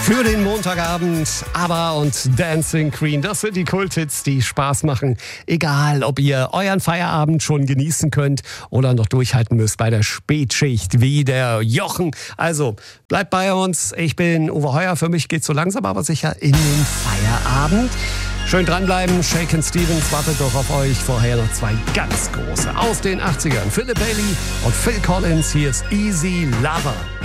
Für den Montagabend ABBA und Dancing Queen, das sind die Kulthits, die Spaß machen. Egal, ob ihr euren Feierabend schon genießen könnt oder noch durchhalten müsst bei der Spätschicht wie der Jochen. Also, bleibt bei uns. Ich bin Uwe Heuer. Für mich geht's so langsam aber sicher in den Feierabend. Schön dranbleiben. Shakin' Stevens wartet doch auf euch. Vorher noch zwei ganz große aus den 80ern. Philip Bailey und Phil Collins. Hier ist Easy Lover.